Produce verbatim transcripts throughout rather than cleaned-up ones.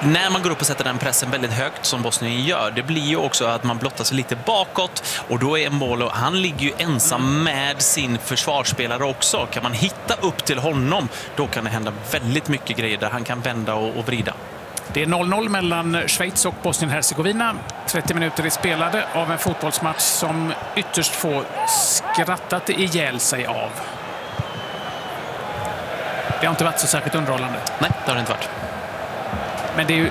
när man går upp och sätter den pressen väldigt högt som Bosnien gör, det blir ju också att man blottar sig lite bakåt, och då är Embolo, han ligger ju ensam med sin försvarsspelare också. Kan man hitta upp till honom, då kan det hända väldigt mycket grejer där han kan vända och, och vrida. Det är noll noll mellan Schweiz och Bosnien-Hercegovina. trettio minuter är spelade av en fotbollsmatch som ytterst få skrattat ihjäl sig av. Det har inte varit så särskilt underhållande. Nej, det har det inte varit. Men det är ju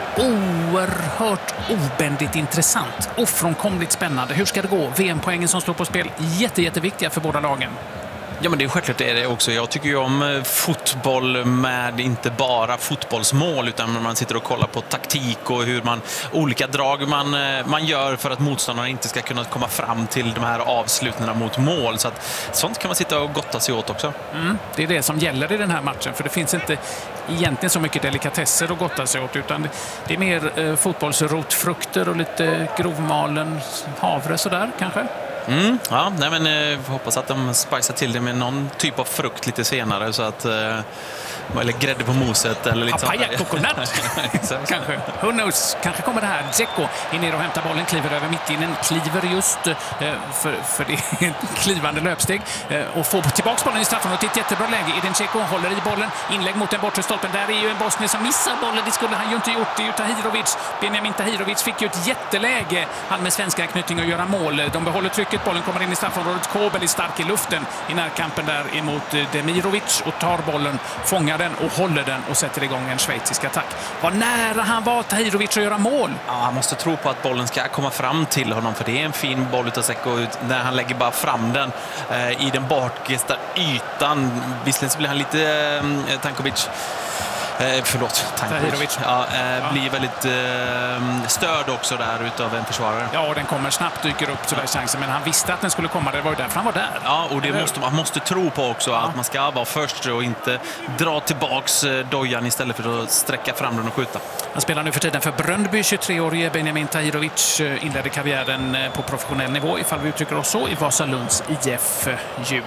oerhört obändigt intressant. Ofrånkomligt spännande. Hur ska det gå? V M-poängen som står på spel. Jätte, jätteviktiga för båda lagen. Ja, men det är självklart det är det också. Jag tycker ju om fotboll med inte bara fotbollsmål, utan man sitter och kollar på taktik och hur man, olika drag man, man gör för att motståndarna inte ska kunna komma fram till de här avslutningarna mot mål. Så att sånt kan man sitta och gotta sig åt också. Mm, det är det som gäller i den här matchen, för det finns inte egentligen så mycket delikatesser att gotta sig åt, utan det är mer eh, fotbollsrotfrukter och lite grovmalen havre sådär kanske. Mm, ja, nej men eh, hoppas att de spicar till det med någon typ av frukt lite senare, så att eh, eller grädde på moset eller lite papaya, kokonat kanske. Who knows? Kanske kommer det här. Dzeko är ner och hämtar bollen, kliver över mittinen, kliver just eh, för, för det är ett klivande löpsteg eh, och får tillbaka bollen i straffområdet. Det är ett jättebra läge. Edin Dzeko håller i bollen, inlägg mot den bortre stolpen. Där är ju en bosnier som missar bollen. Det skulle han ju inte gjort. Det är ju Tahirovic. Benjamin Tahirovic fick ju ett jätteläge. Han med svenska anknytning att göra mål. De behåller trycket. Bollen kommer in i straffområdet. Kobel är stark i luften i närkampen där emot Demirovic och tar bollen, fångar den och håller den och sätter igång en schweizisk attack. Vad nära han var, Tahirovic, att göra mål. Ja, han måste tro på att bollen ska komma fram till honom, för det är en fin boll utav Dzeko när han lägger bara fram den eh, i den bakgesta ytan. Visserligen så blir han lite eh, Tankovic Eh, förlåt, Tahirovic. Ja, eh, ja. Blir väldigt eh, störd också där utav en försvarare. Ja, och den kommer snabbt, dyker upp sådär chansen, men han visste att den skulle komma, det var ju därför han var där. Ja, och det måste, man måste tro på också, ja. Att man ska vara först och inte dra tillbaks dojan istället för att sträcka fram den och skjuta. Han spelar nu för tiden för Bröndby, tjugotre-årige Benjamin Tahirovic inledde karriären på professionell nivå, ifall vi uttrycker oss så, i Vasalunds I F Ju.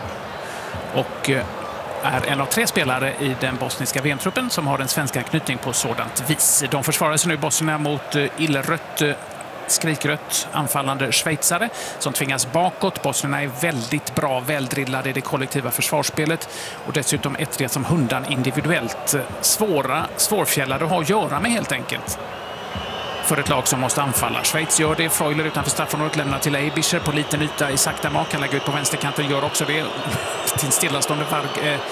Och är en av tre spelare i den bosniska V M-truppen som har en svensk anknytning på sådant vis. De försvarar sig nu Bosnierna mot illrött, skrikrött anfallande schweizare som tvingas bakåt. Bosnierna är väldigt bra, väldrillade i det kollektiva försvarsspelet och dessutom ettriga som hundan individuellt. Svåra, svårfjällade att ha att göra med helt enkelt. För ett lag som måste anfalla. Schweiz gör det. Freuler utanför straffområdet lämnar till Eibischer på liten yta i sakta mak. Kan lägga ut på vänsterkanten, gör också det. Till stillastående Varg. Eh,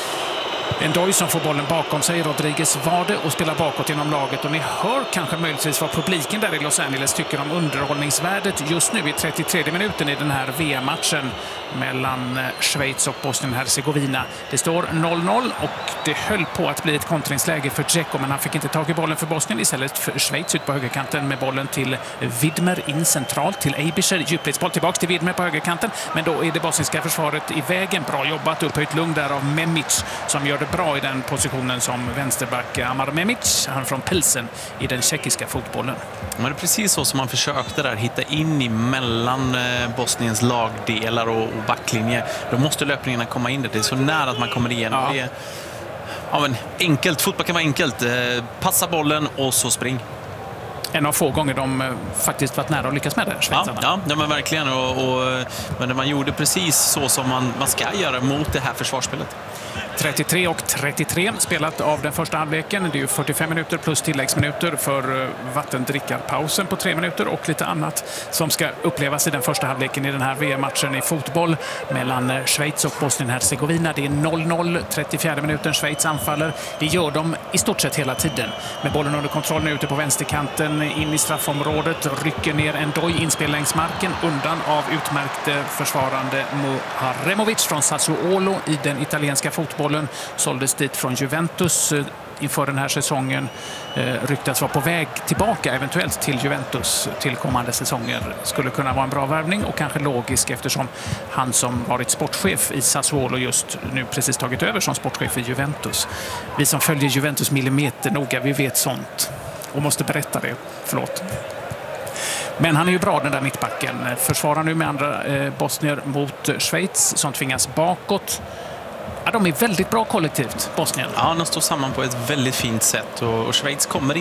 en Doj som får bollen bakom sig. Rodriguez var det och spelar bakåt genom laget. Och ni hör kanske möjligtvis vad publiken där i Los Angeles tycker om underhållningsvärdet just nu i trettiotredje minuten i den här V M-matchen mellan Schweiz och Bosnien-Hercegovina. Det står noll noll och det höll på att bli ett kontringsläge för Dzeko, men han fick inte tag i bollen för Bosnien. Istället för Schweiz ut på högerkanten med bollen till Widmer in centralt till Eibischer. Djupledsboll tillbaka till Widmer på högerkanten, men då är det bosniska försvaret i vägen. Bra jobbat, upphöjt lugn där av Memic som gör det bra i den positionen som vänsterback. Amar Memic, han från Pilsen i den tjeckiska fotbollen. Men det är precis så som man försökte där hitta in i mellan Bosniens lagdelar och backlinje. Då måste löpningarna komma in där. Det är så nära att man kommer igenom. Ja. Det är, ja, men enkelt. Fotboll kan vara enkelt. Passa bollen och så spring. En av få gånger de faktiskt varit nära att lyckas med det, schweizarna. Ja, ja, men verkligen. Och, och, men man gjorde precis så som man, man ska göra mot det här försvarsspelet. trettiotre och trettiotre spelat av den första halvleken. Det är ju fyrtiofem minuter plus tilläggsminuter för vattendrickarpausen på tre minuter och lite annat som ska upplevas i den första halvleken i den här V M-matchen i fotboll mellan Schweiz och Bosnien-Hercegovina. Det är noll noll, trettiofjärde minuten. Schweiz anfaller. Det gör de i stort sett hela tiden. Med bollen under kontroll nu ute på vänsterkanten in i straffområdet. Rycker ner en Doj inspel längs marken undan av utmärkt försvarande Muharemovic från Sassuolo i den italienska fotbollen. Såldes dit från Juventus inför den här säsongen. Eh, ryktas vara på väg tillbaka eventuellt till Juventus till kommande säsonger. Skulle kunna vara en bra värvning och kanske logisk eftersom han som varit sportchef i Sassuolo just nu precis tagit över som sportchef i Juventus. Vi som följer Juventus millimeter noga, vi vet sånt och måste berätta det. Förlåt. Men han är ju bra, den där mittbacken. Försvarar nu med andra eh, bosnier mot Schweiz som tvingas bakåt. Ja, de är väldigt bra kollektivt, Bosnien. Ja, de står samman på ett väldigt fint sätt och, och Schweiz kommer